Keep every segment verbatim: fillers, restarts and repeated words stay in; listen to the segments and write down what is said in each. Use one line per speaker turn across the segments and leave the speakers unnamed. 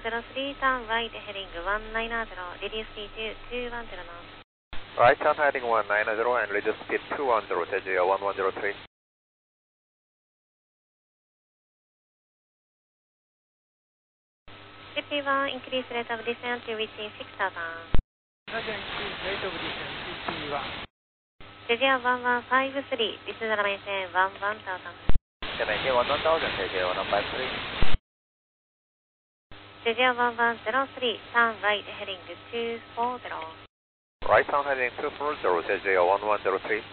zero three, turn right heading one nine zero, reduce speed to two one zero knots.
Right turn heading one nine zero and reduce speed two one zero, Sergio one one zero three.
C P one, increase rate of descent to reaching six thousand.
Roger, increase rate of descent C P one.
Sergio one one five three, this is the maintain one one thousand.
Can I get one one thousand, Sergio one one five three?
Sergio one one zero three, turn right heading two four zero.
Right turn heading two four zero, Sergio one one zero three.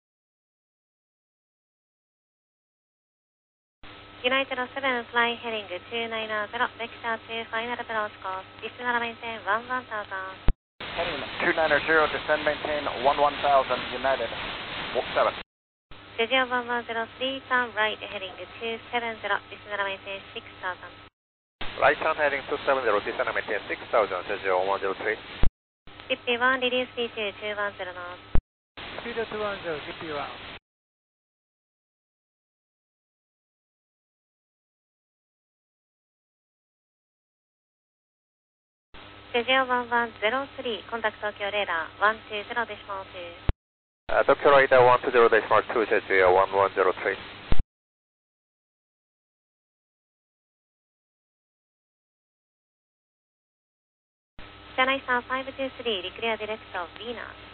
United seven, fly heading two nine zero, vector to final approach course, this is the maintain one one thousand.
Heading two nine zero, descend maintain one one thousand, United seven.
Sergio one one zero three, turn right heading two seven zero, this is the maintain six thousand.
Right turn heading two seven zero, descend and maintain six thousand, Sergio one one zero three.
C P one, reduce speed to two one zero knots.
Speed two one zero, C P one.
Sergio one one zero three, contact Tokyo radar one two zero decimal two.
Uh, Tokyo radar one two zero decimal two, Sergio one one zero three.
Chennai Star five two three, declare direct of Venus.